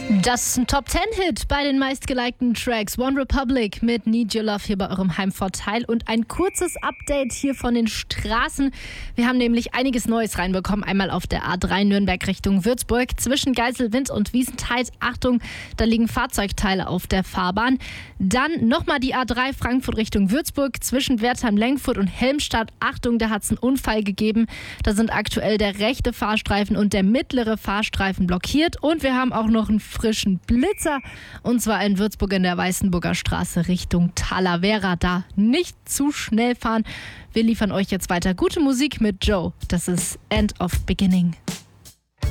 Das ist ein Top-10-Hit bei den meistgelikten Tracks. One Republic mit Need Your Love hier bei eurem Heimvorteil. Und ein kurzes Update hier von den Straßen. Wir haben nämlich einiges Neues reinbekommen. Einmal auf der A3 Nürnberg Richtung Würzburg. Zwischen Geiselwind und Wiesentheid. Achtung, da liegen Fahrzeugteile auf der Fahrbahn. Dann nochmal die A3 Frankfurt Richtung Würzburg. Zwischen Wertheim-Lengfurt und Helmstadt. Achtung, da hat es einen Unfall gegeben. Da sind aktuell der rechte Fahrstreifen und der mittlere Fahrstreifen blockiert. Und wir haben auch noch einen frischen Blitzer, und zwar in Würzburg in der Weißenburger Straße Richtung Talavera. Da nicht zu schnell fahren. Wir liefern euch jetzt weiter gute Musik mit Joe. Das ist End of Beginning.